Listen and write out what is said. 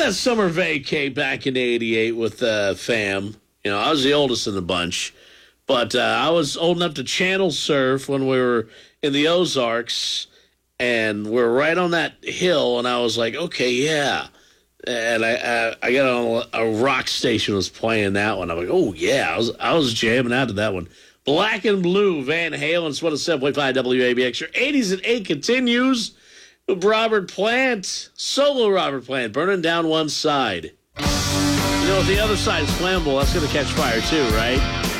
that summer vacay back in '88 with fam. You know, I was the oldest in the bunch, but I was old enough to channel surf when we were in the Ozarks, and we're right on that hill, and I was like, okay, yeah. And I got on a rock station was playing that one. I'm like, oh, yeah. I was jamming out to that one. Black and Blue, Van Halen's 107.5 WABX. Your 80s and 8 continues with Robert Plant, solo Robert Plant, burning down one side. You know, if the other side is flammable, that's going to catch fire too, right?